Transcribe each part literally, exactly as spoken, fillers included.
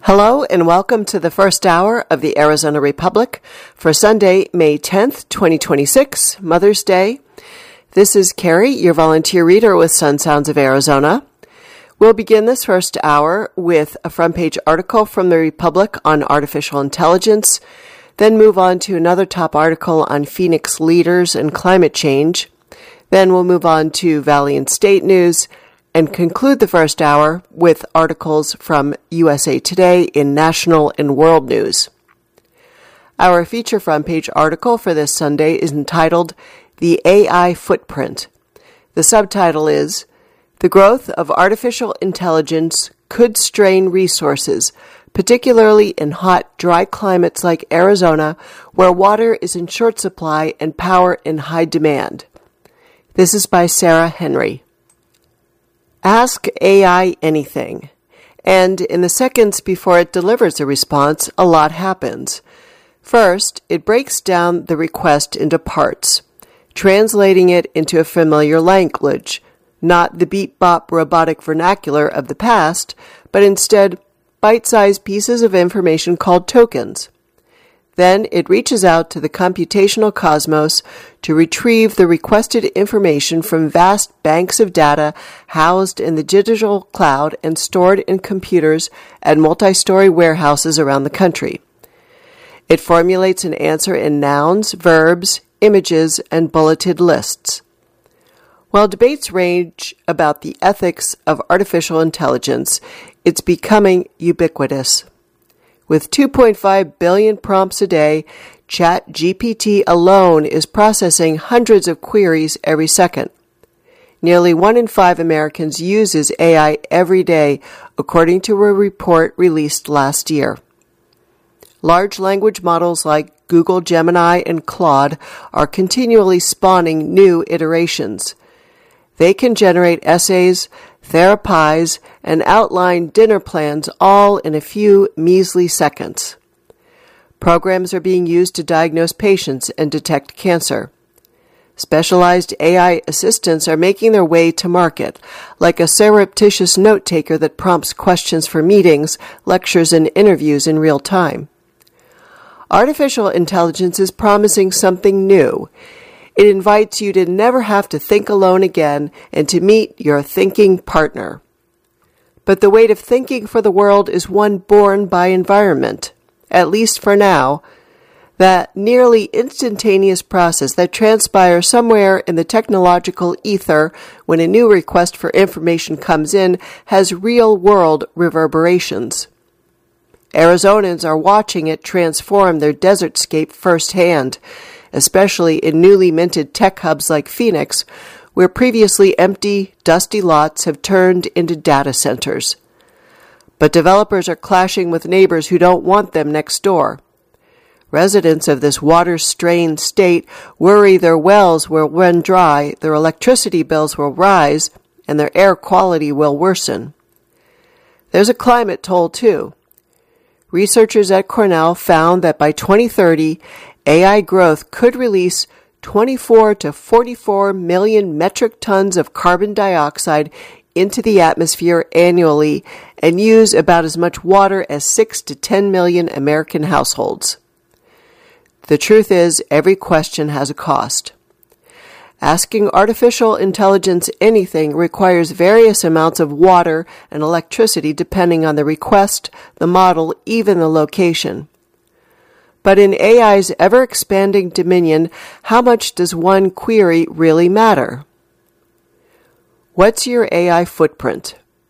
Hello and welcome to the first hour of the Arizona Republic for Sunday, May tenth, twenty twenty-six, Mother's Day. This is Carrie, your volunteer reader with Sun Sounds of Arizona. We'll begin this first hour with a front-page article from the Republic on artificial intelligence, then move on to another top article on Phoenix leaders and climate change. Then we'll move on to Valley and State news, and conclude the first hour with articles from U S A Today in national and world news. Our feature front page article for this Sunday is entitled The A I Footprint. The subtitle is The Growth of Artificial Intelligence Could Strain Resources, particularly in hot, dry climates like Arizona, where water is in short supply and power in high demand. This is by Sarah Henry. Ask A I anything, and in the seconds before it delivers a response, a lot happens. First, it breaks down the request into parts, translating it into a familiar language, not the beep-bop robotic vernacular of the past, but instead bite-sized pieces of information called tokens. Then it reaches out to the computational cosmos to retrieve the requested information from vast banks of data housed in the digital cloud and stored in computers at multi-story warehouses around the country. It formulates an answer in nouns, verbs, images, and bulleted lists. While debates range about the ethics of artificial intelligence, it's becoming ubiquitous. With two point five billion prompts a day, ChatGPT alone is processing hundreds of queries every second. Nearly one in five Americans uses A I every day, according to a report released last year. Large language models like Google Gemini and Claude are continually spawning new iterations. They can generate essays, therapies, and outline dinner plans all in a few measly seconds. Programs are being used to diagnose patients and detect cancer. Specialized A I assistants are making their way to market, like a surreptitious note-taker that prompts questions for meetings, lectures, and interviews in real time. Artificial intelligence is promising something new. It invites you to never have to think alone again and to meet your thinking partner. But the weight of thinking for the world is one borne by environment, at least for now. That nearly instantaneous process that transpires somewhere in the technological ether when a new request for information comes in has real-world reverberations. Arizonans are watching it transform their desertscape firsthand, especially in newly minted tech hubs like Phoenix, where previously empty, dusty lots have turned into data centers. But developers are clashing with neighbors who don't want them next door. Residents of this water-strained state worry their wells will run dry, their electricity bills will rise, and their air quality will worsen. There's a climate toll, too. Researchers at Cornell found that by twenty thirty, A I growth could release twenty-four to forty-four million metric tons of carbon dioxide into the atmosphere annually and use about as much water as six to ten million American households. The truth is, every question has a cost. Asking artificial intelligence anything requires various amounts of water and electricity depending on the request, the model, even the location. But in A I's ever-expanding dominion, how much does one query really matter? What's your A I footprint?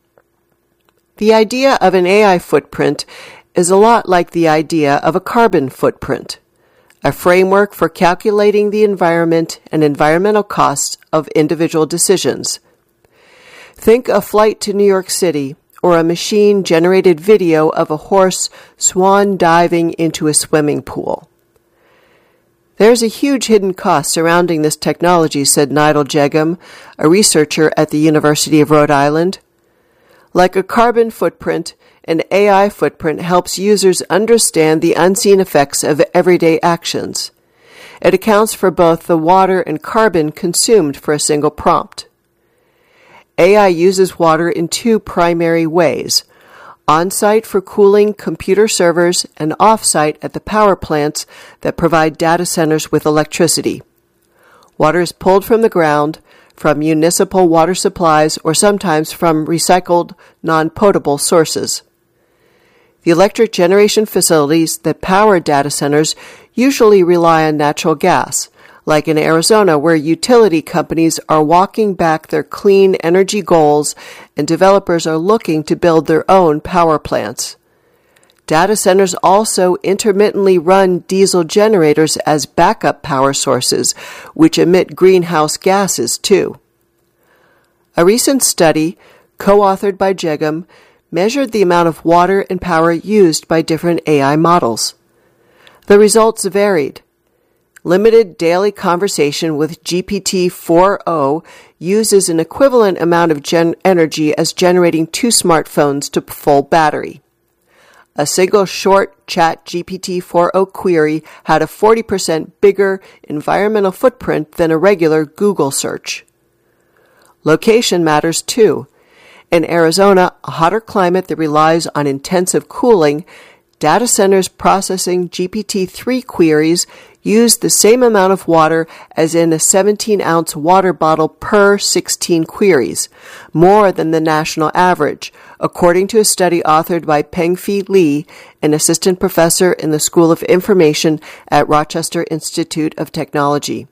The idea of an A I footprint is a lot like the idea of a carbon footprint, a framework for calculating the environment and environmental costs of individual decisions. Think a flight to New York City, or a machine-generated video of a horse swan diving into a swimming pool. There's a huge hidden cost surrounding this technology, said Nidal Jegum, a researcher at the University of Rhode Island. Like a carbon footprint, an A I footprint helps users understand the unseen effects of everyday actions. It accounts for both the water and carbon consumed for a single prompt. A I uses water in two primary ways. on-site for cooling computer servers and off-site at the power plants that provide data centers with electricity. Water is pulled from the ground, from municipal water supplies, or sometimes from recycled, non-potable sources. The electric generation facilities that power data centers usually rely on natural gas, like in Arizona, where utility companies are walking back their clean energy goals and developers are looking to build their own power plants. Data centers also intermittently run diesel generators as backup power sources, which emit greenhouse gases too. A recent study, co-authored by Jegem, measured the amount of water and power used by different A I models. The results varied. Limited daily conversation with G P T four o uses an equivalent amount of gen- energy as generating two smartphones to full battery. A single short Chat G P T four o query had a forty percent bigger environmental footprint than a regular Google search. Location matters too. In Arizona, a hotter climate that relies on intensive cooling, data centers processing G P T three queries use the same amount of water as in a seventeen-ounce water bottle per sixteen queries, more than the national average, according to a study authored by Pengfei Li, an assistant professor in the School of Information at Rochester Institute of Technology.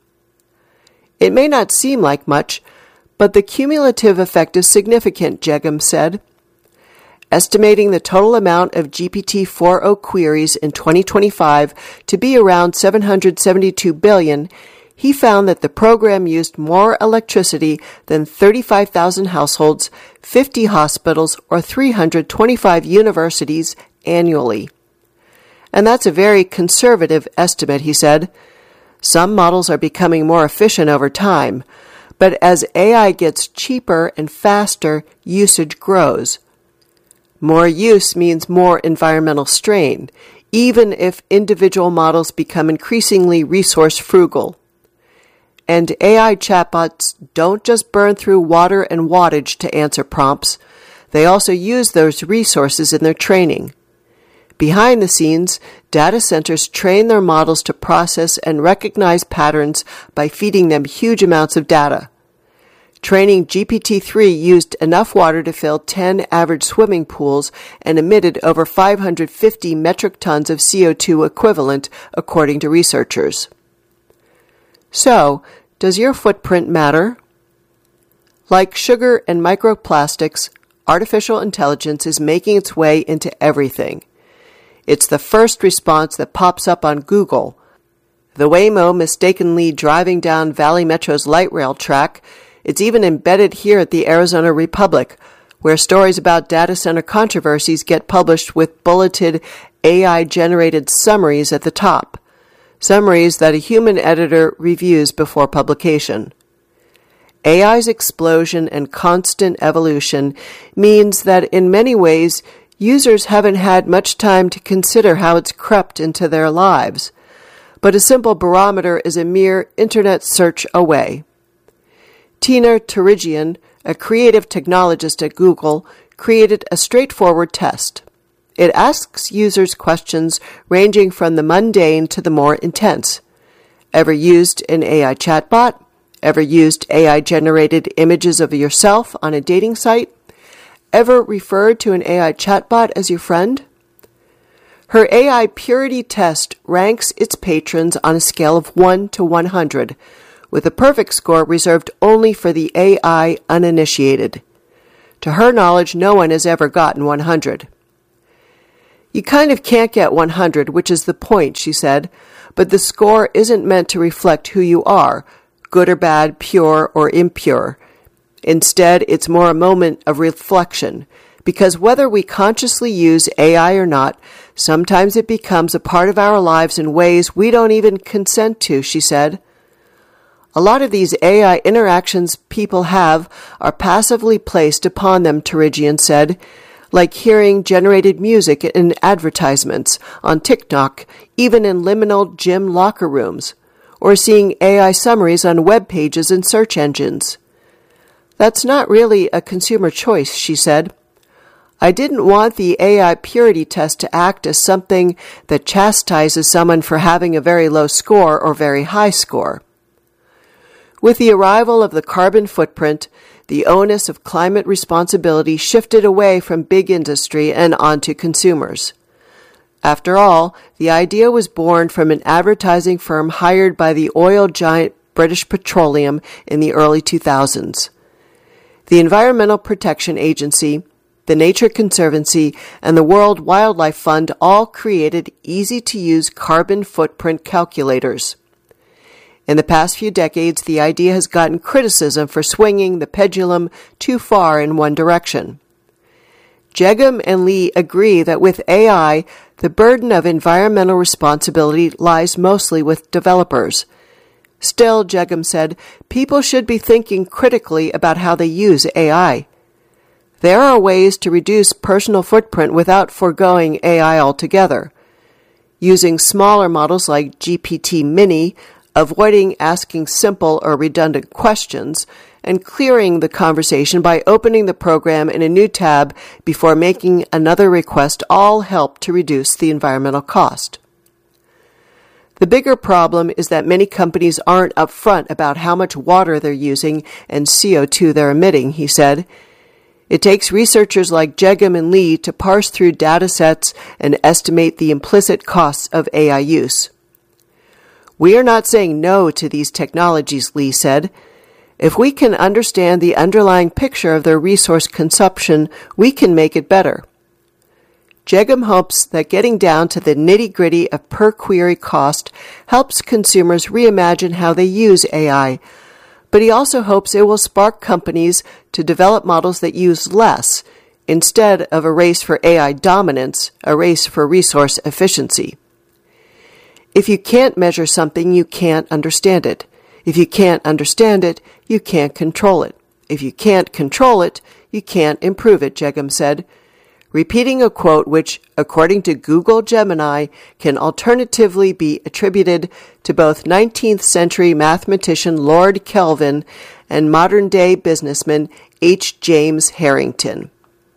It may not seem like much, but the cumulative effect is significant, Jegem said. Estimating the total amount of G P T four o queries in twenty twenty-five to be around seven hundred seventy-two billion, he found that the program used more electricity than thirty-five thousand households, fifty hospitals, or three hundred twenty-five universities annually. And that's a very conservative estimate, he said. Some models are becoming more efficient over time, but as A I gets cheaper and faster, usage grows. More use means more environmental strain, even if individual models become increasingly resource frugal. And A I chatbots don't just burn through water and wattage to answer prompts. They also use those resources in their training. Behind the scenes, data centers train their models to process and recognize patterns by feeding them huge amounts of data. Training G P T three used enough water to fill ten average swimming pools and emitted over five hundred fifty metric tons of C O two equivalent, according to researchers. So, does your footprint matter? Like sugar and microplastics, artificial intelligence is making its way into everything. It's the first response that pops up on Google. The Waymo mistakenly driving down Valley Metro's light rail track. It's even embedded here at the Arizona Republic, where stories about data center controversies get published with bulleted A I-generated summaries at the top, summaries that a human editor reviews before publication. A I's explosion and constant evolution means that in many ways, users haven't had much time to consider how it's crept into their lives. But a simple barometer is a mere internet search away. Tina Turigian, a creative technologist at Google, created a straightforward test. It asks users questions ranging from the mundane to the more intense. Ever used an A I chatbot? Ever used A I-generated images of yourself on a dating site? Ever referred to an A I chatbot as your friend? Her A I purity test ranks its patrons on a scale of one to one hundred, with a perfect score reserved only for the A I uninitiated. To her knowledge, no one has ever gotten one hundred. You kind of can't get one hundred, which is the point, she said, but the score isn't meant to reflect who you are, good or bad, pure or impure. Instead, it's more a moment of reflection, because whether we consciously use A I or not, sometimes it becomes a part of our lives in ways we don't even consent to, she said. A lot of these A I interactions people have are passively placed upon them, Turigian said, like hearing generated music in advertisements, on TikTok, even in liminal gym locker rooms, or seeing A I summaries on web pages and search engines. That's not really a consumer choice, she said. I didn't want the A I purity test to act as something that chastises someone for having a very low score or very high score. With the arrival of the carbon footprint, the onus of climate responsibility shifted away from big industry and onto consumers. After all, the idea was born from an advertising firm hired by the oil giant British Petroleum in the early two thousands. The Environmental Protection Agency, the Nature Conservancy, and the World Wildlife Fund all created easy-to-use carbon footprint calculators. In the past few decades, the idea has gotten criticism for swinging the pendulum too far in one direction. Jegem and Lee agree that with A I, the burden of environmental responsibility lies mostly with developers. Still, Jegem said, people should be thinking critically about how they use A I. There are ways to reduce personal footprint without foregoing A I altogether. Using smaller models like G P T Mini, avoiding asking simple or redundant questions, and clearing the conversation by opening the program in a new tab before making another request all help to reduce the environmental cost. The bigger problem is that many companies aren't upfront about how much water they're using and C O two they're emitting, he said. It takes researchers like Jegem and Lee to parse through data sets and estimate the implicit costs of A I use. We are not saying no to these technologies, Lee said. If we can understand the underlying picture of their resource consumption, we can make it better. Jegem hopes that getting down to the nitty-gritty of per-query cost helps consumers reimagine how they use A I, but he also hopes it will spark companies to develop models that use less, instead of a race for A I dominance, a race for resource efficiency. If you can't measure something, you can't understand it. If you can't understand it, you can't control it. If you can't control it, you can't improve it, Jegem said, repeating a quote which, according to Google Gemini, can alternatively be attributed to both nineteenth century mathematician Lord Kelvin and modern-day businessman H. James Harrington.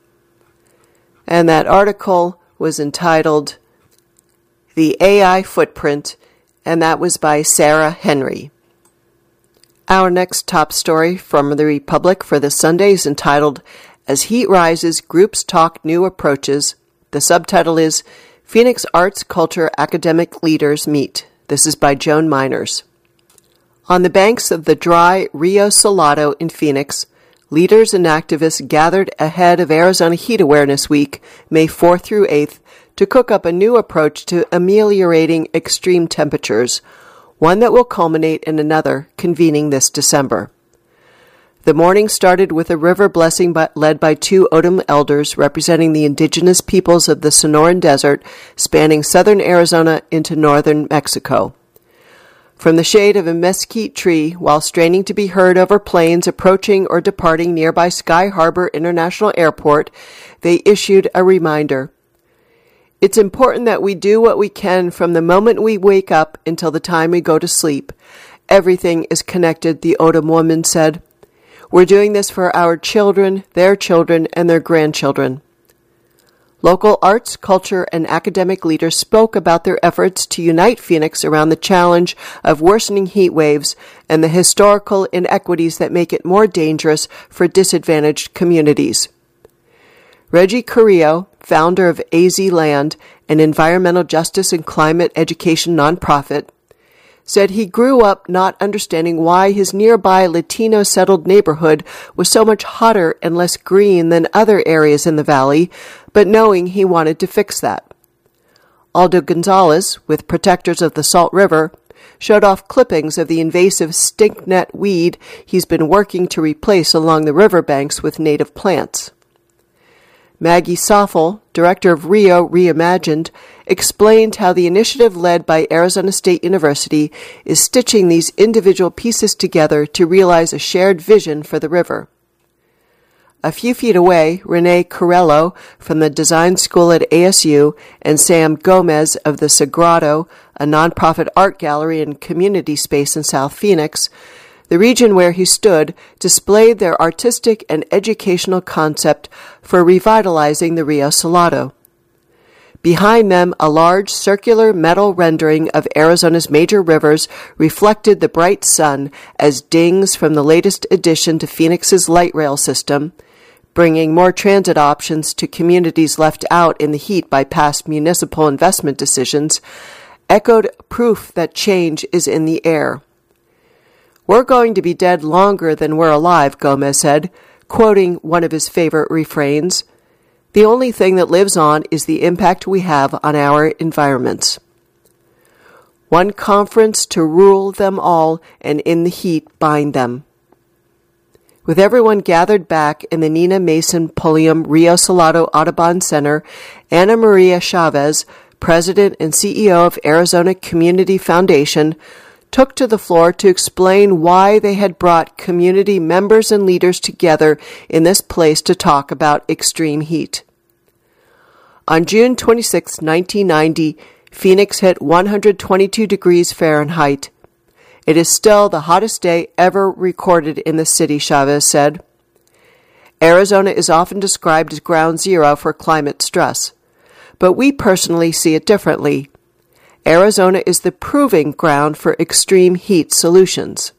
And that article was entitled The A I Footprint, and that was by Sarah Henry. Our next top story from the Republic for this Sunday is entitled, As Heat Rises, Groups Talk New Approaches. The subtitle is, Phoenix Arts Culture Academic Leaders Meet. This is by Joan Miners. On the banks of the dry Rio Salado in Phoenix, leaders and activists gathered ahead of Arizona Heat Awareness Week, May fourth through eighth, to cook up a new approach to ameliorating extreme temperatures, one that will culminate in another convening this December. The morning started with a river blessing by, led by two O'odham elders representing the indigenous peoples of the Sonoran Desert, spanning southern Arizona into northern Mexico. From the shade of a mesquite tree, while straining to be heard over planes approaching or departing nearby Sky Harbor International Airport, they issued a reminder. It's important that we do what we can from the moment we wake up until the time we go to sleep. Everything is connected, the O'odham woman said. We're doing this for our children, their children, and their grandchildren. Local arts, culture, and academic leaders spoke about their efforts to unite Phoenix around the challenge of worsening heat waves and the historical inequities that make it more dangerous for disadvantaged communities. Reggie Carrillo, founder of A Z Land, an environmental justice and climate education nonprofit, said he grew up not understanding why his nearby Latino-settled neighborhood was so much hotter and less green than other areas in the valley, but knowing he wanted to fix that. Aldo Gonzalez, with Protectors of the Salt River, showed off clippings of the invasive stinknet weed he's been working to replace along the riverbanks with native plants. Maggie Soffel, director of Rio Reimagined, explained how the initiative led by Arizona State University is stitching these individual pieces together to realize a shared vision for the river. A few feet away, Renee Corello from the Design School at A S U and Sam Gomez of the Sagrado, a nonprofit art gallery and community space in South Phoenix, The region where he stood displayed their artistic and educational concept for revitalizing the Rio Salado. Behind them, a large circular metal rendering of Arizona's major rivers reflected the bright sun as dings from the latest addition to Phoenix's light rail system, bringing more transit options to communities left out in the heat by past municipal investment decisions, echoed proof that change is in the air. "We're going to be dead longer than we're alive," Gomez said, quoting one of his favorite refrains. "The only thing that lives on is the impact we have on our environments." One conference to rule them all, and in the heat bind them. With everyone gathered back in the Nina Mason Pulliam Rio Salado Audubon Center, Ana Maria Chavez, President and C E O of Arizona Community Foundation, took to the floor to explain why they had brought community members and leaders together in this place to talk about extreme heat. On June twenty-sixth, nineteen ninety, Phoenix hit one hundred twenty-two degrees Fahrenheit. It is still the hottest day ever recorded in the city, Chavez said. Arizona is often described as ground zero for climate stress, but we personally see it differently. Arizona is the proving ground for extreme heat solutions.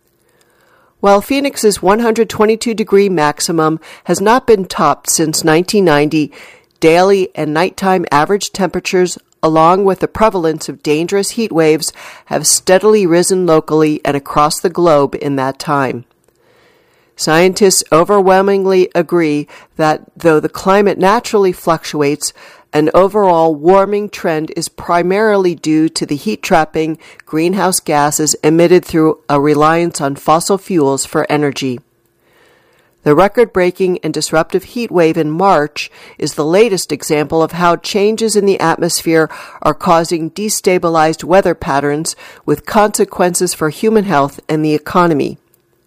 While Phoenix's one hundred twenty-two degree maximum has not been topped since nineteen ninety, daily and nighttime average temperatures, along with the prevalence of dangerous heat waves, have steadily risen locally and across the globe in that time. Scientists overwhelmingly agree that though the climate naturally fluctuates, an overall warming trend is primarily due to the heat-trapping greenhouse gases emitted through a reliance on fossil fuels for energy. The record-breaking and disruptive heat wave in March is the latest example of how changes in the atmosphere are causing destabilized weather patterns with consequences for human health and the economy.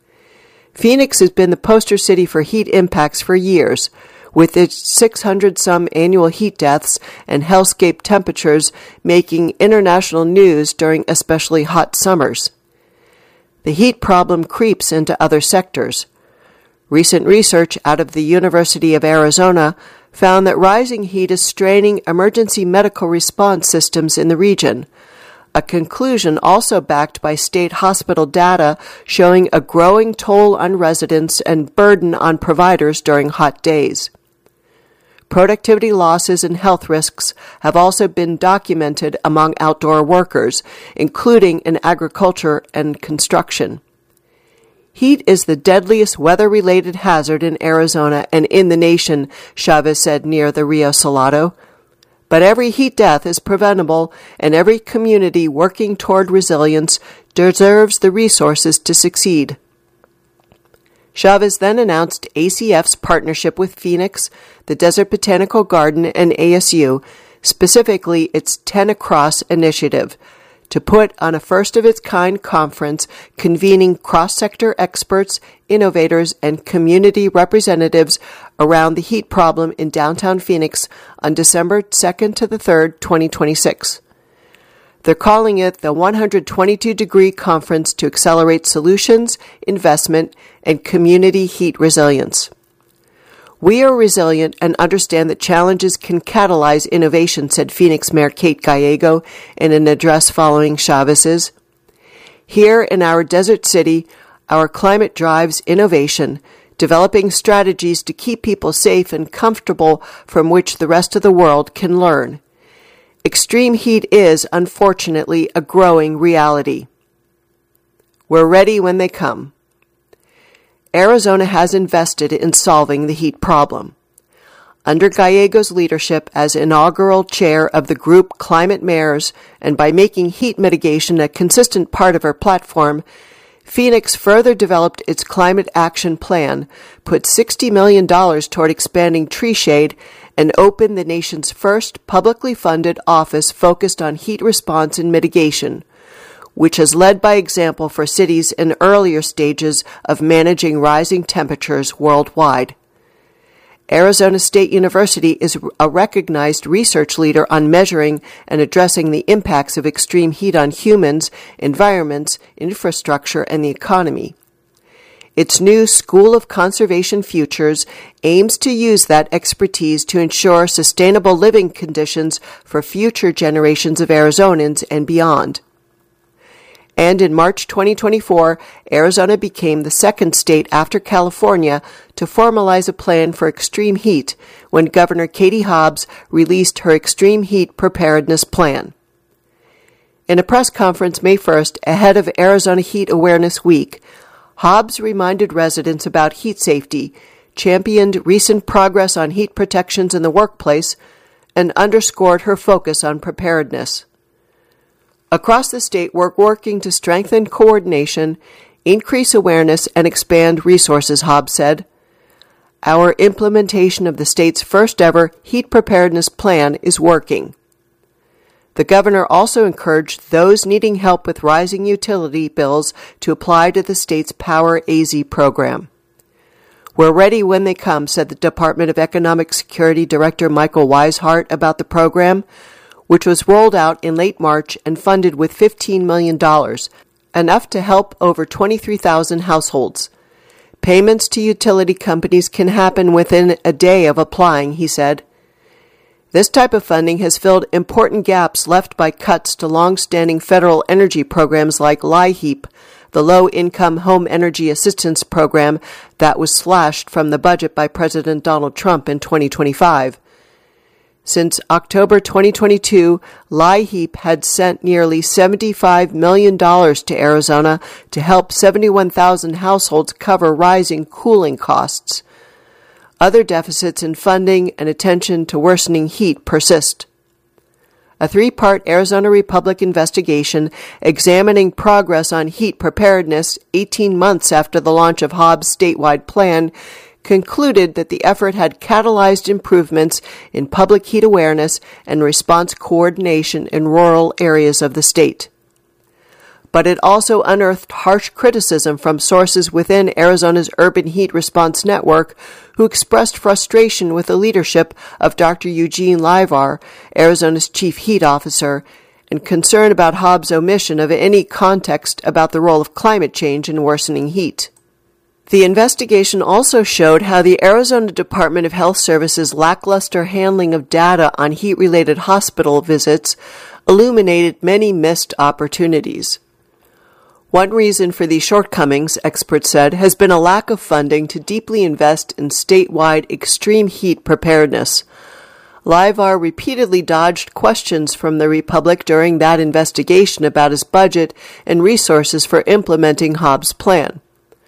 Phoenix has been the poster city for heat impacts for years, with its six hundred some annual heat deaths and hellscape temperatures making international news during especially hot summers. The heat problem creeps into other sectors. Recent research out of the University of Arizona found that rising heat is straining emergency medical response systems in the region, a conclusion also backed by state hospital data showing a growing toll on residents and burden on providers during hot days. Productivity losses and health risks have also been documented among outdoor workers, including in agriculture and construction. Heat is the deadliest weather-related hazard in Arizona and in the nation, Chavez said near the Rio Salado. But every heat death is preventable, and every community working toward resilience deserves the resources to succeed. Chavez then announced A C F's partnership with Phoenix, the Desert Botanical Garden, and A S U, specifically its ten Across initiative, to put on a first-of-its-kind conference convening cross-sector experts, innovators, and community representatives around the heat problem in downtown Phoenix on December second to the third, twenty twenty-six. They're calling it the one hundred twenty-two degree Conference to Accelerate Solutions, Investment, and Community Heat Resilience. We are resilient and understand that challenges can catalyze innovation, said Phoenix Mayor Kate Gallego in an address following Chavez's. Here in our desert city, our climate drives innovation, developing strategies to keep people safe and comfortable from which the rest of the world can learn. Extreme heat is, unfortunately, a growing reality. We're ready when they come. Arizona has invested in solving the heat problem. Under Gallego's leadership as inaugural chair of the group Climate Mayors, and by making heat mitigation a consistent part of her platform, Phoenix further developed its climate action plan, put sixty million dollars toward expanding tree shade, and opened the nation's first publicly funded office focused on heat response and mitigation, which has led by example for cities in earlier stages of managing rising temperatures worldwide. Arizona State University is a recognized research leader on measuring and addressing the impacts of extreme heat on humans, environments, infrastructure, and the economy. Its new School of Conservation Futures aims to use that expertise to ensure sustainable living conditions for future generations of Arizonans and beyond. And in March twenty twenty-four, Arizona became the second state after California to formalize a plan for extreme heat when Governor Katie Hobbs released her Extreme Heat Preparedness Plan. In a press conference May first, ahead of Arizona Heat Awareness Week, Hobbs reminded residents about heat safety, championed recent progress on heat protections in the workplace, and underscored her focus on preparedness. Across the state, we're working to strengthen coordination, increase awareness, and expand resources, Hobbs said. Our implementation of the state's first-ever heat preparedness plan is working. The governor also encouraged those needing help with rising utility bills to apply to the state's Power A Z program. We're ready when they come, said the Department of Economic Security Director Michael Weishart about the program, which was rolled out in late March and funded with fifteen million dollars, enough to help over twenty-three thousand households. Payments to utility companies can happen within a day of applying, he said. This type of funding has filled important gaps left by cuts to long-standing federal energy programs like LIHEAP, the Low-Income Home Energy Assistance Program that was slashed from the budget by President Donald Trump in twenty twenty-five. Since October twenty twenty-two, LIHEAP had sent nearly seventy-five million dollars to Arizona to help seventy-one thousand households cover rising cooling costs. Other deficits in funding and attention to worsening heat persist. A three-part Arizona Republic investigation examining progress on heat preparedness eighteen months after the launch of Hobbs' statewide plan concluded that the effort had catalyzed improvements in public heat awareness and response coordination in rural areas of the state. But it also unearthed harsh criticism from sources within Arizona's Urban Heat Response Network who expressed frustration with the leadership of Doctor Eugene Livar, Arizona's chief heat officer, and concern about Hobbs' omission of any context about the role of climate change in worsening heat. The investigation also showed how the Arizona Department of Health Services' lackluster handling of data on heat-related hospital visits illuminated many missed opportunities. One reason for these shortcomings, experts said, has been a lack of funding to deeply invest in statewide extreme heat preparedness. Livar repeatedly dodged questions from the Republic during that investigation about his budget and resources for implementing Hobbs' plan.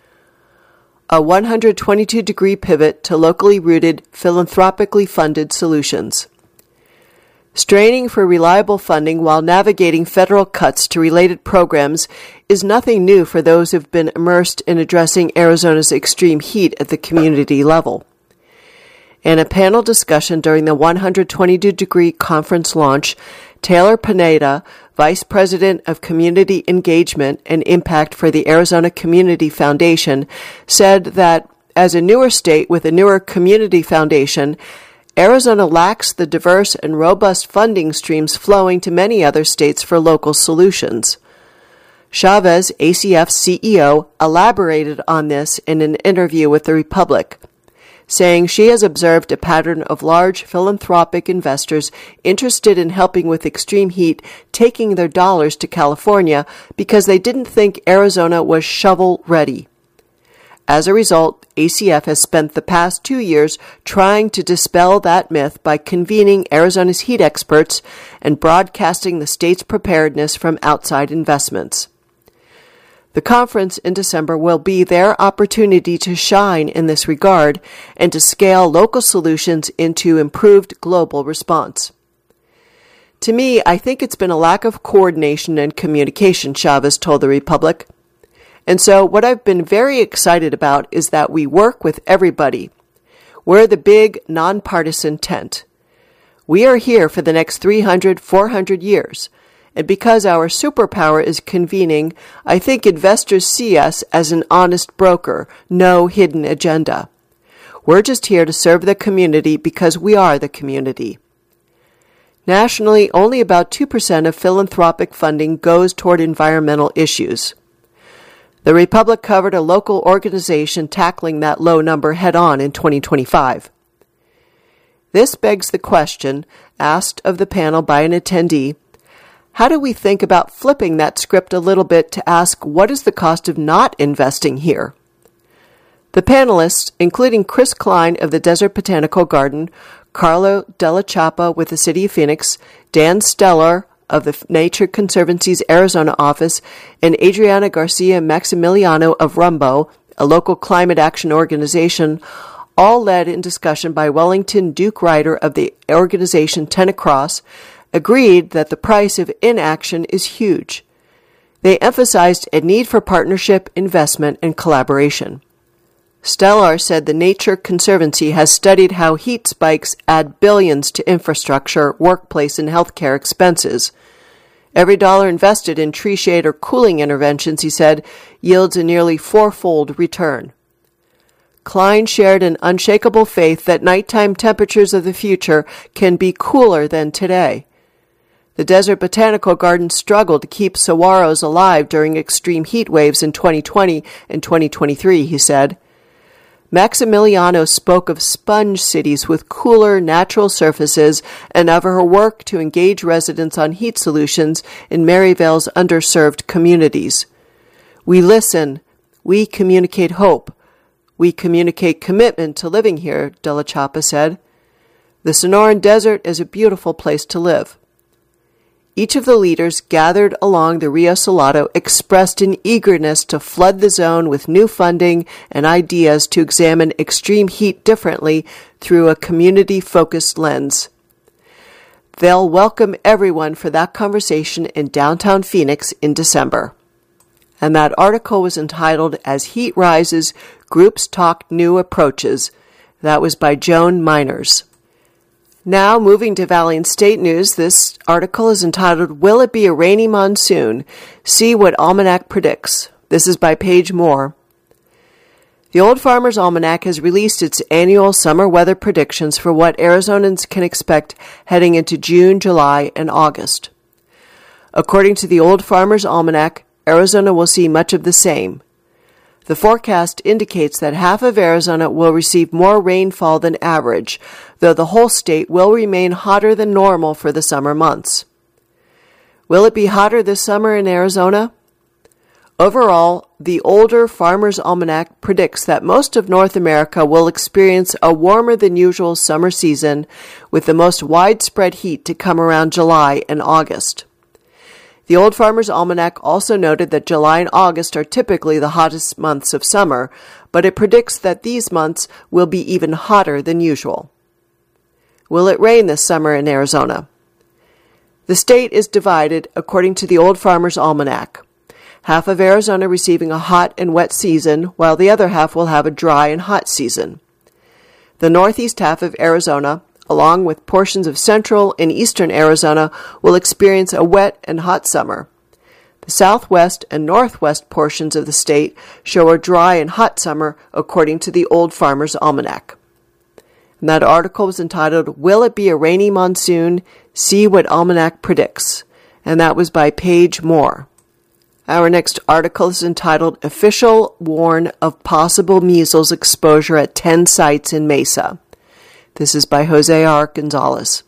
A one hundred twenty-two degree pivot to locally rooted, philanthropically funded solutions. Straining for reliable funding while navigating federal cuts to related programs is nothing new for those who've been immersed in addressing Arizona's extreme heat at the community level. In a panel discussion during the one hundred twenty-two degree conference launch, Taylor Pineda, Vice President of Community Engagement and Impact for the Arizona Community Foundation, said that as a newer state with a newer community foundation, Arizona lacks the diverse and robust funding streams flowing to many other states for local solutions. Chavez, A C F's C E O, elaborated on this in an interview with the Republic, saying she has observed a pattern of large philanthropic investors interested in helping with extreme heat taking their dollars to California because they didn't think Arizona was shovel-ready. As a result, A C F has spent the past two years trying to dispel that myth by convening Arizona's heat experts and broadcasting the state's preparedness from outside investments. The conference in December will be their opportunity to shine in this regard and to scale local solutions into improved global response. To me, I think it's been a lack of coordination and communication, Chavez told the Republic. And so what I've been very excited about is that we work with everybody. We're the big, nonpartisan tent. We are here for the next three hundred, four hundred years. And because our superpower is convening, I think investors see us as an honest broker, no hidden agenda. We're just here to serve the community because we are the community. Nationally, only about two percent of philanthropic funding goes toward environmental issues. The Republic covered a local organization tackling that low number head-on in twenty twenty-five. This begs the question, asked of the panel by an attendee, how do we think about flipping that script a little bit to ask what is the cost of not investing here? The panelists, including Chris Klein of the Desert Botanical Garden, Carlo Della Chapa with the City of Phoenix, Dan Stellar of the Nature Conservancy's Arizona office, and Adriana Garcia Maximiliano of Rumbo, a local climate action organization, all led in discussion by Wellington Duke Ryder of the organization Ten Across, agreed that the price of inaction is huge. They emphasized a need for partnership, investment, and collaboration. Stellar said the Nature Conservancy has studied how heat spikes add billions to infrastructure, workplace, and healthcare expenses. Every dollar invested in tree shade or cooling interventions, he said, yields a nearly fourfold return. Klein shared an unshakable faith that nighttime temperatures of the future can be cooler than today. The Desert Botanical Garden struggled to keep saguaros alive during extreme heat waves in twenty twenty and twenty twenty-three, he said. Maximiliano spoke of sponge cities with cooler, natural surfaces and of her work to engage residents on heat solutions in Maryvale's underserved communities. We listen. We communicate hope. We communicate commitment to living here, Della Chapa said. The Sonoran Desert is a beautiful place to live. Each of the leaders gathered along the Rio Salado expressed an eagerness to flood the zone with new funding and ideas to examine extreme heat differently through a community-focused lens. They'll welcome everyone for that conversation in downtown Phoenix in December. And that article was entitled, As Heat Rises, Groups Talk New Approaches. That was by Joan Miners. Now, moving to Valley and State News, this article is entitled, Will It Be a Rainy Monsoon? See What Almanac Predicts. This is by Paige Moore. The Old Farmer's Almanac has released its annual summer weather predictions for what Arizonans can expect heading into June, July, and August. According to the Old Farmer's Almanac, Arizona will see much of the same. The forecast indicates that half of Arizona will receive more rainfall than average, though the whole state will remain hotter than normal for the summer months. Will it be hotter this summer in Arizona? Overall, the older Farmer's Almanac predicts that most of North America will experience a warmer than usual summer season, with the most widespread heat to come around July and August. The Old Farmer's Almanac also noted that July and August are typically the hottest months of summer, but it predicts that these months will be even hotter than usual. Will it rain this summer in Arizona? The state is divided according to the Old Farmer's Almanac. Half of Arizona receiving a hot and wet season, while the other half will have a dry and hot season. The northeast half of Arizona, along with portions of central and eastern Arizona, will experience a wet and hot summer. The southwest and northwest portions of the state show a dry and hot summer, according to the Old Farmer's Almanac. And that article was entitled, Will It Be a Rainy Monsoon? See What Almanac Predicts. And that was by Paige Moore. Our next article is entitled, Official Warn of Possible Measles Exposure at ten Sites in Mesa. This is by Jose R. Gonzalez.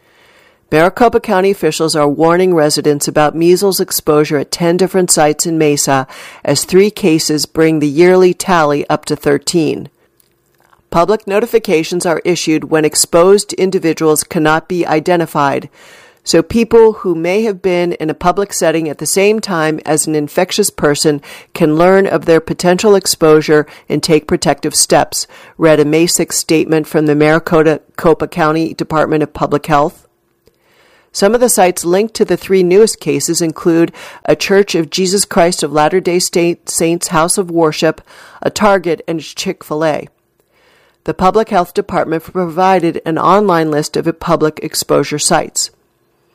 Maricopa County officials are warning residents about measles exposure at ten different sites in Mesa, as three cases bring the yearly tally up to thirteen. Public notifications are issued when exposed individuals cannot be identified, so people who may have been in a public setting at the same time as an infectious person can learn of their potential exposure and take protective steps, read a May sixth statement from the Maricopa County Department of Public Health. Some of the sites linked to the three newest cases include a Church of Jesus Christ of Latter-day Saints house of worship, a Target, and a Chick-fil-A. The Public Health Department provided an online list of public exposure sites.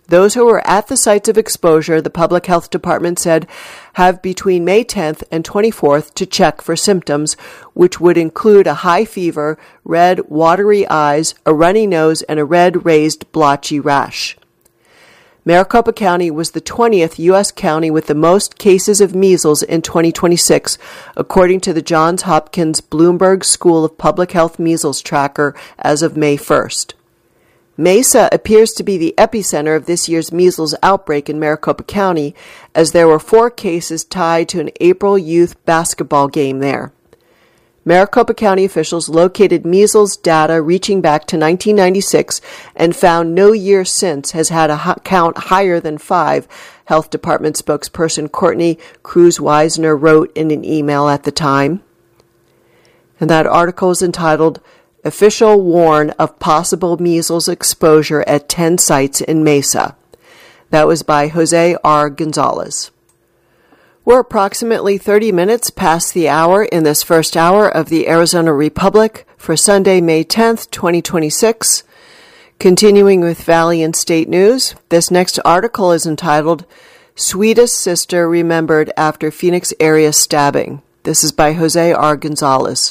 Those who were at the sites of exposure, the Public Health Department said, have between May tenth and twenty-fourth to check for symptoms, which would include a high fever, red, watery eyes, a runny nose, and a red, raised, blotchy rash. Maricopa County was the twentieth U S county with the most cases of measles in twenty twenty-six, according to the Johns Hopkins Bloomberg School of Public Health Measles Tracker as of May first. Mesa appears to be the epicenter of this year's measles outbreak in Maricopa County, as there were four cases tied to an April youth basketball game there. Maricopa County officials located measles data reaching back to nineteen ninety-six and found no year since has had a count higher than five, Health Department spokesperson Courtney Cruz-Weisner wrote in an email at the time. And that article is entitled, Official Warn of Possible Measles Exposure at ten Sites in Mesa. That was by Jose R. Gonzalez. We're approximately thirty minutes past the hour in this first hour of the Arizona Republic for Sunday, May tenth, twenty twenty-six. Continuing with Valley and State News, this next article is entitled, Sweetest Sister Remembered After Phoenix Area Stabbing. This is by Jose R. Gonzalez.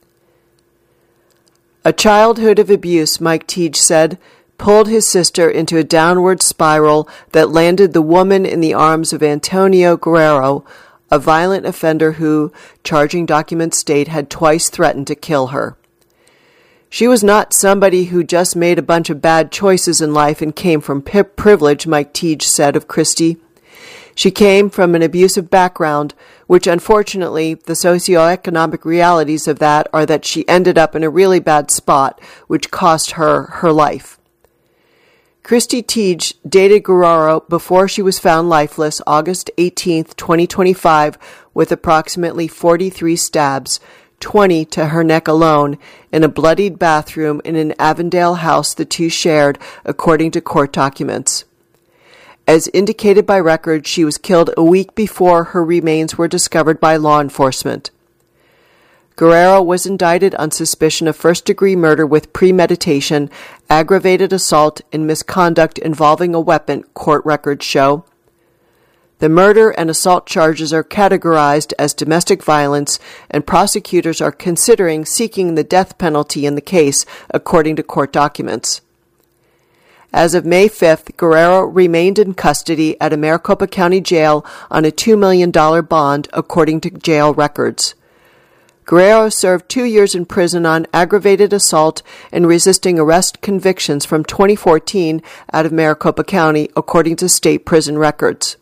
A childhood of abuse, Mike Teague said, pulled his sister into a downward spiral that landed the woman in the arms of Antonio Guerrero, a violent offender who, charging documents state, had twice threatened to kill her. She was not somebody who just made a bunch of bad choices in life and came from p- privilege, Mike Teague said of Christy. She came from an abusive background, which unfortunately the socioeconomic realities of that are that she ended up in a really bad spot, which cost her her life. Christy Teague dated Guerrero before she was found lifeless August eighteenth, twenty twenty-five, with approximately forty-three stabs, twenty to her neck alone, in a bloodied bathroom in an Avondale house the two shared, according to court documents. As indicated by records, she was killed a week before her remains were discovered by law enforcement. Guerrero was indicted on suspicion of first-degree murder with premeditation, aggravated assault, and misconduct involving a weapon, court records show. The murder and assault charges are categorized as domestic violence, and prosecutors are considering seeking the death penalty in the case, according to court documents. As of May fifth, Guerrero remained in custody at a Maricopa County jail on a two million dollars bond, according to jail records. Guerrero served two years in prison on aggravated assault and resisting arrest convictions from twenty fourteen out of Maricopa County, according to state prison records.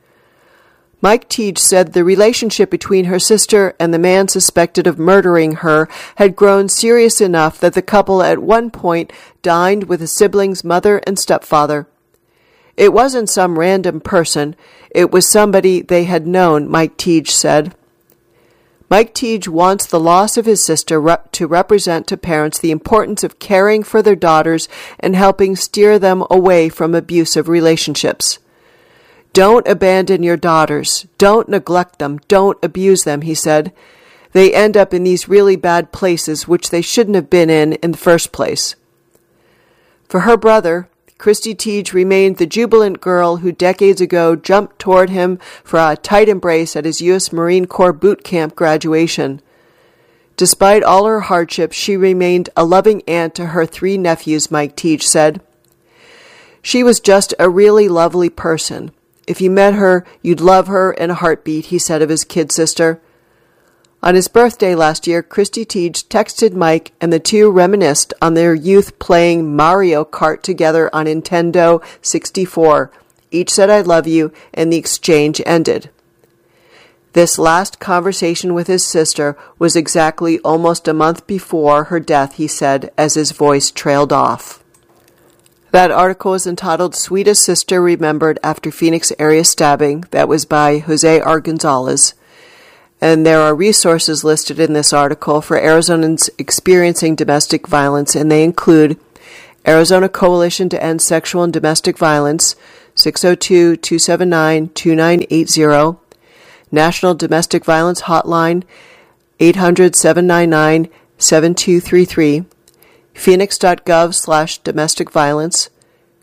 Mike Teague said the relationship between her sister and the man suspected of murdering her had grown serious enough that the couple at one point dined with the siblings' mother and stepfather. It wasn't some random person. It was somebody they had known, Mike Teague said. Mike Teague wants the loss of his sister rep- to represent to parents the importance of caring for their daughters and helping steer them away from abusive relationships. Don't abandon your daughters. Don't neglect them. Don't abuse them, he said. They end up in these really bad places which they shouldn't have been in in the first place. For her brother, Christy Teague remained the jubilant girl who decades ago jumped toward him for a tight embrace at his U S Marine Corps boot camp graduation. Despite all her hardships, she remained a loving aunt to her three nephews, Mike Teague said. She was just a really lovely person. If you met her, you'd love her in a heartbeat, he said of his kid sister. On his birthday last year, Christy Teague texted Mike, and the two reminisced on their youth playing Mario Kart together on Nintendo sixty-four. Each said, I love you, and the exchange ended. This last conversation with his sister was exactly almost a month before her death, he said, as his voice trailed off. That article is entitled Sweetest Sister Remembered After Phoenix Area Stabbing. That was by Jose R. Gonzalez. And there are resources listed in this article for Arizonans experiencing domestic violence, and they include Arizona Coalition to End Sexual and Domestic Violence, six oh two, two seven nine, two nine eight zero, National Domestic Violence Hotline, eight hundred, seven nine nine, seven two three three, Phoenix.gov slash domestic violence,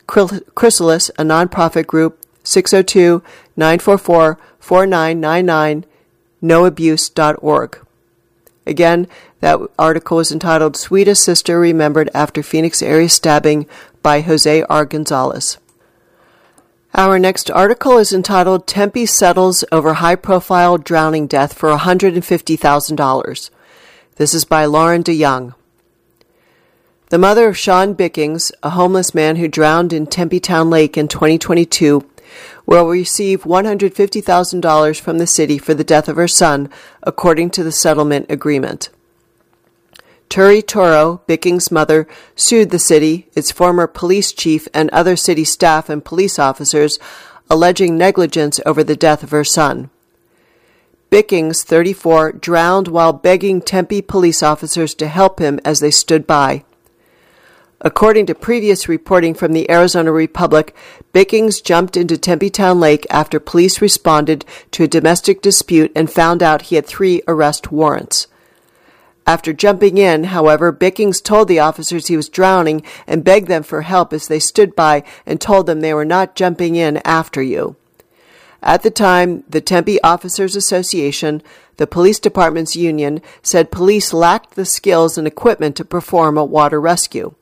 Chrysalis, a nonprofit group, six oh two, nine four four, four nine nine nine, no abuse dot org. Again, that article is entitled Sweetest Sister Remembered After Phoenix Area Stabbing by Jose R. Gonzalez. Our next article is entitled Tempe Settles Over High-Profile Drowning Death for one hundred fifty thousand dollars. This is by Lauren DeYoung. The mother of Sean Bickings, a homeless man who drowned in Tempe Town Lake in twenty twenty-two, will receive one hundred fifty thousand dollars from the city for the death of her son, according to the settlement agreement. Turi Toro, Bickings' mother, sued the city, its former police chief, and other city staff and police officers, alleging negligence over the death of her son. Bickings, thirty-four, drowned while begging Tempe police officers to help him as they stood by. According to previous reporting from the Arizona Republic, Bickings jumped into Tempe Town Lake after police responded to a domestic dispute and found out he had three arrest warrants. After jumping in, however, Bickings told the officers he was drowning and begged them for help as they stood by and told them they were not jumping in after you. At the time, the Tempe Officers Association, the police department's union, said police lacked the skills and equipment to perform a water rescue.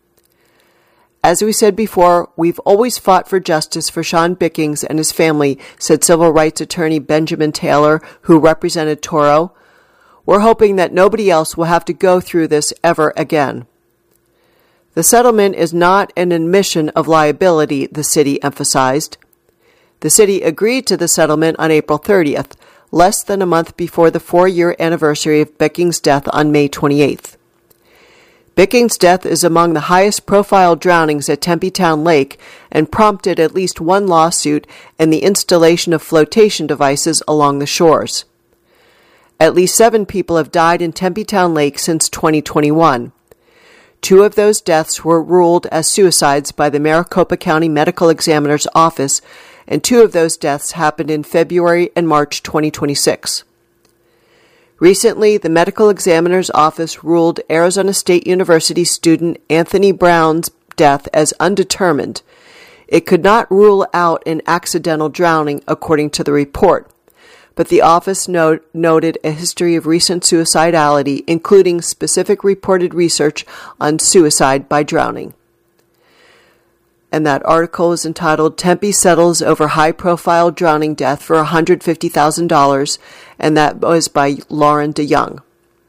As we said before, we've always fought for justice for Sean Bickings and his family, said civil rights attorney Benjamin Taylor, who represented Toro. We're hoping that nobody else will have to go through this ever again. The settlement is not an admission of liability, the city emphasized. The city agreed to the settlement on April thirtieth, less than a month before the four-year anniversary of Bickings' death on May twenty-eighth. Bickings' death is among the highest-profile drownings at Tempe Town Lake and prompted at least one lawsuit and the installation of flotation devices along the shores. At least seven people have died in Tempe Town Lake since twenty twenty-one. Two of those deaths were ruled as suicides by the Maricopa County Medical Examiner's Office, and two of those deaths happened in February and March twenty twenty-six. Recently, the Medical Examiner's Office ruled Arizona State University student Anthony Brown's death as undetermined. It could not rule out an accidental drowning, according to the report, but the office note, noted a history of recent suicidality, including specific reported research on suicide by drowning. And that article is entitled Tempe Settles Over High-Profile Drowning Death for one hundred fifty thousand dollars, and that was by Lauren DeYoung.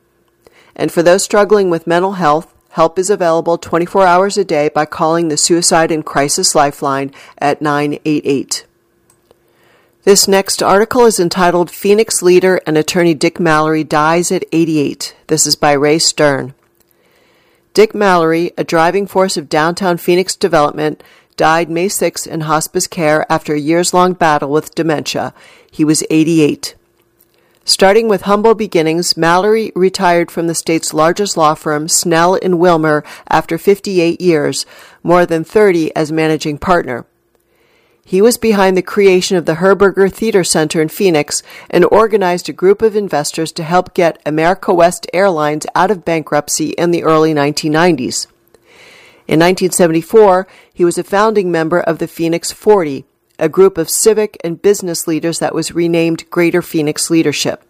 And for those struggling with mental health, help is available twenty-four hours a day by calling the Suicide and Crisis Lifeline at nine eight eight. This next article is entitled Phoenix Leader and Attorney Dick Mallory Dies at eighty-eight. This is by Ray Stern. Dick Mallory, a driving force of downtown Phoenix development, died May sixth in hospice care after a years-long battle with dementia. He was eighty-eight. Starting with humble beginnings, Mallory retired from the state's largest law firm, Snell and Wilmer, after fifty-eight years, more than thirty as managing partner. He was behind the creation of the Herberger Theater Center in Phoenix and organized a group of investors to help get America West Airlines out of bankruptcy in the early nineteen nineties. In nineteen seventy-four, he was a founding member of the Phoenix forty, a group of civic and business leaders that was renamed Greater Phoenix Leadership.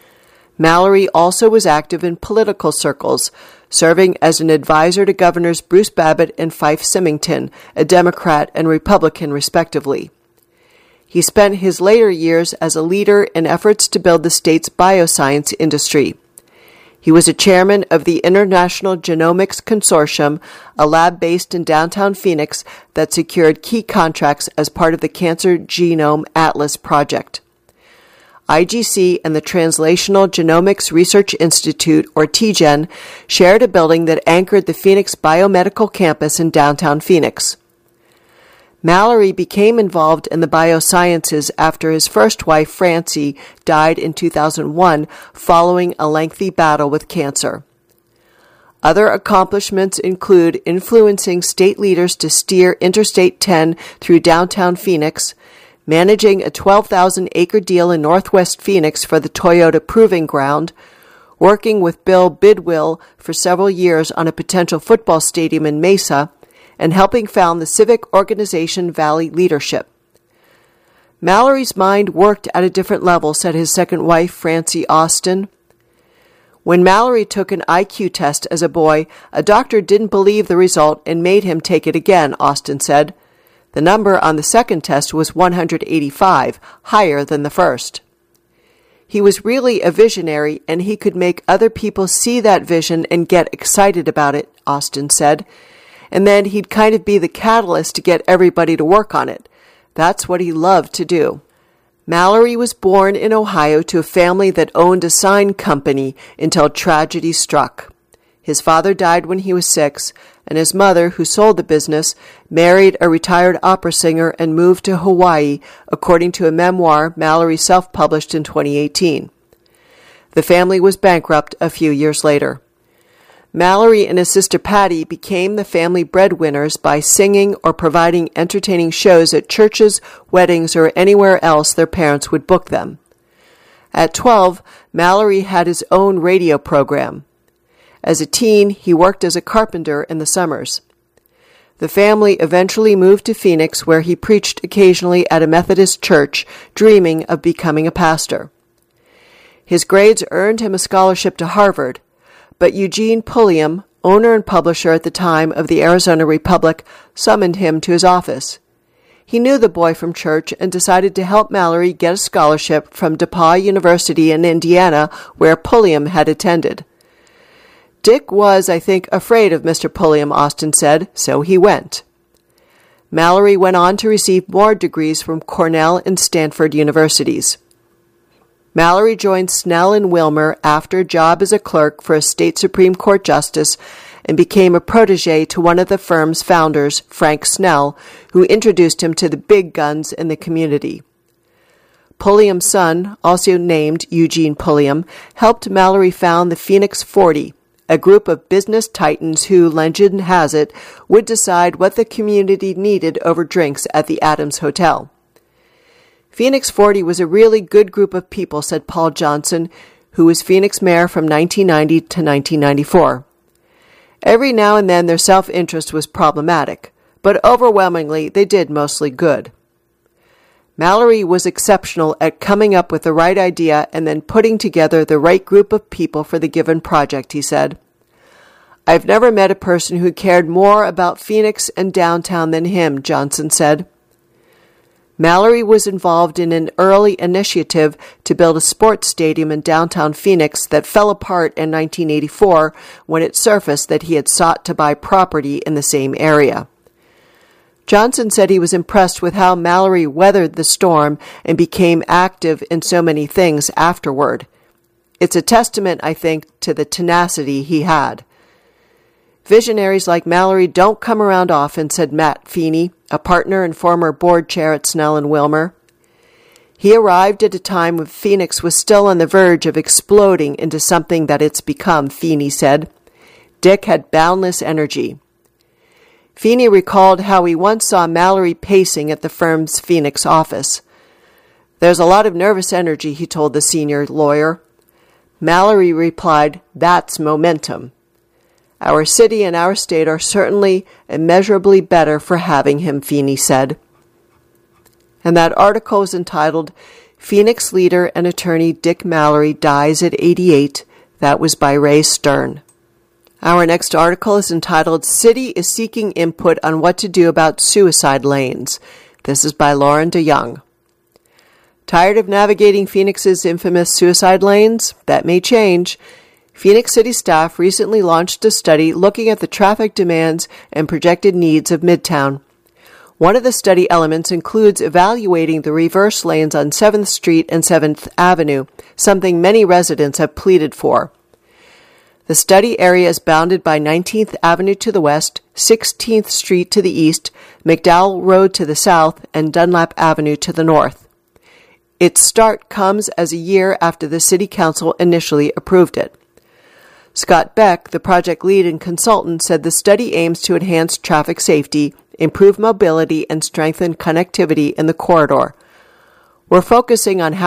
Mallory also was active in political circles, serving as an advisor to Governors Bruce Babbitt and Fife Symington, a Democrat and Republican respectively. He spent his later years as a leader in efforts to build the state's bioscience industry. He was a chairman of the International Genomics Consortium, a lab based in downtown Phoenix that secured key contracts as part of the Cancer Genome Atlas project. I G C and the Translational Genomics Research Institute, or T G E N, shared a building that anchored the Phoenix Biomedical Campus in downtown Phoenix. Mallory became involved in the biosciences after his first wife, Francie, died in two thousand one following a lengthy battle with cancer. Other accomplishments include influencing state leaders to steer Interstate ten through downtown Phoenix, managing a twelve thousand acre deal in northwest Phoenix for the Toyota Proving Ground, working with Bill Bidwill for several years on a potential football stadium in Mesa, and helping found the civic organization Valley Leadership. Mallory's mind worked at a different level, said his second wife, Francie Austin. When Mallory took an I Q test as a boy, a doctor didn't believe the result and made him take it again, Austin said. The number on the second test was one hundred eighty-five, higher than the first. He was really a visionary, and he could make other people see that vision and get excited about it, Austin said. And then he'd kind of be the catalyst to get everybody to work on it. That's what he loved to do. Mallory was born in Ohio to a family that owned a sign company until tragedy struck. His father died when he was six, and his mother, who sold the business, married a retired opera singer and moved to Hawaii, according to a memoir Mallory self-published in twenty eighteen. The family was bankrupt a few years later. Mallory and his sister Patty became the family breadwinners by singing or providing entertaining shows at churches, weddings, or anywhere else their parents would book them. At twelve, Mallory had his own radio program. As a teen, he worked as a carpenter in the summers. The family eventually moved to Phoenix, where he preached occasionally at a Methodist church, dreaming of becoming a pastor. His grades earned him a scholarship to Harvard, but Eugene Pulliam, owner and publisher at the time of the Arizona Republic, summoned him to his office. He knew the boy from church and decided to help Mallory get a scholarship from DePauw University in Indiana, where Pulliam had attended. Dick was, I think, afraid of Mister Pulliam, Austin said, so he went. Mallory went on to receive more degrees from Cornell and Stanford universities. Mallory joined Snell and Wilmer after a job as a clerk for a state Supreme Court justice and became a protege to one of the firm's founders, Frank Snell, who introduced him to the big guns in the community. Pulliam's son, also named Eugene Pulliam, helped Mallory found the Phoenix forty, a group of business titans who, legend has it, would decide what the community needed over drinks at the Adams Hotel. Phoenix forty was a really good group of people, said Paul Johnson, who was Phoenix mayor from nineteen ninety to nineteen ninety-four. Every now and then their self-interest was problematic, but overwhelmingly they did mostly good. Mallory was exceptional at coming up with the right idea and then putting together the right group of people for the given project, he said. I've never met a person who cared more about Phoenix and downtown than him, Johnson said. Mallory was involved in an early initiative to build a sports stadium in downtown Phoenix that fell apart in nineteen eighty-four when it surfaced that he had sought to buy property in the same area. Johnson said he was impressed with how Mallory weathered the storm and became active in so many things afterward. It's a testament, I think, to the tenacity he had. Visionaries like Mallory don't come around often, said Matt Feeney, a partner and former board chair at Snell and Wilmer. He arrived at a time when Phoenix was still on the verge of exploding into something that it's become, Feeney said. Dick had boundless energy. Feeney recalled how he once saw Mallory pacing at the firm's Phoenix office. There's a lot of nervous energy, he told the senior lawyer. Mallory replied, that's momentum. Our city and our state are certainly immeasurably better for having him, Feeney said. And that article is entitled, Phoenix Leader and Attorney Dick Mallory Dies at eighty-eight. That was by Ray Stern. Our next article is entitled, City is Seeking Input on What to Do About Suicide Lanes. This is by Lauren DeYoung. Tired of navigating Phoenix's infamous suicide lanes? That may change. Phoenix City staff recently launched a study looking at the traffic demands and projected needs of Midtown. One of the study elements includes evaluating the reverse lanes on seventh Street and seventh Avenue, something many residents have pleaded for. The study area is bounded by nineteenth Avenue to the west, sixteenth Street to the east, McDowell Road to the south, and Dunlap Avenue to the north. Its start comes as a year after the City Council initially approved it. Scott Beck, the project lead and consultant, said the study aims to enhance traffic safety, improve mobility, and strengthen connectivity in the corridor. We're focusing on how